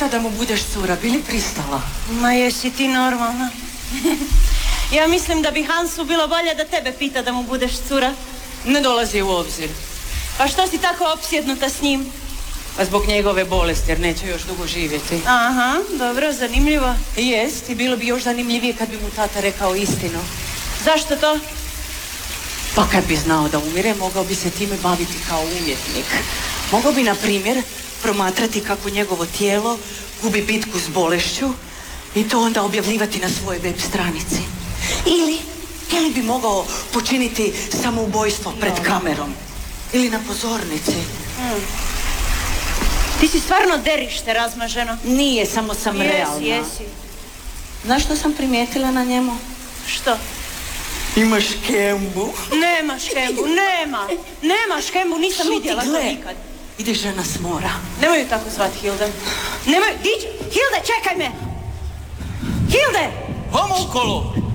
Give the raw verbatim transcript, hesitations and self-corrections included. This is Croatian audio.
pitao da mu budeš cura, bi li pristala? Ma jesi ti normalna? Ja mislim da bi Hansu bilo bolje da tebe pita da mu budeš cura. Ne dolazi u obzir. Pa što si tako opsjednuta s njim? Pa zbog njegove bolesti, jer neće još dugo živjeti. Aha, dobro, zanimljivo. Jest, i bilo bi još zanimljivije kad bi mu tata rekao istinu. Zašto to? Pa kad bi znao da umire, mogao bi se time baviti kao umjetnik. Mogao bi, na primjer, promatrati kako njegovo tijelo gubi bitku s bolešću i to onda objavljivati na svojoj web stranici. Ili, ili bi mogao počiniti samoubojstvo pred no. kamerom. Ili na pozornici. Mm. Ti si stvarno derište razmaženo. Nije, samo sam jesi, realna. Jesi, Znaš što sam primijetila na njemu? Što? Imaš kembu. Nema škembu, nema. Nema škembu, nisam Šuti, vidjela to nikad. Ide žena s mora. Nemoj ju tako zvat, Hilde. Nemoj, diđi, Hilde, čekaj me. Hilde! Homokolo!